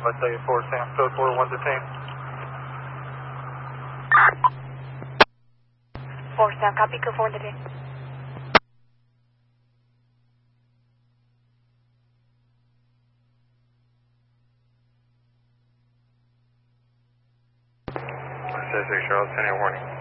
let's say 4 Sam, code 41 detained. 4 Sam, copy, code 4 detained. Say 6 Charles, 10 warning.